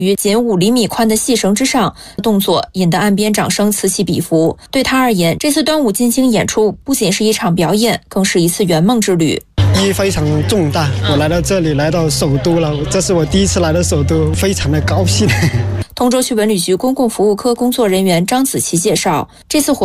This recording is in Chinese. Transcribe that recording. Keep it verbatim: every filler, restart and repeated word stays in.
于仅五厘米宽的细绳之上，动作引得岸边掌声此起彼伏。对他而言，这次端午进京演出不仅是一场表演，更是一次圆梦之旅。 意义非常重大，我来到这里，来到首都了，这是我第一次来到首都，非常的高兴。 通州区文旅局公共服务科工作人员张子琪介绍，这次活